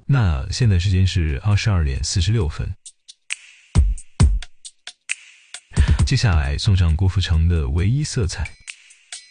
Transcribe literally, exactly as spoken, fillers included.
那现在时间是二十二点四十六分。接下来送上郭富城的《唯一色彩》。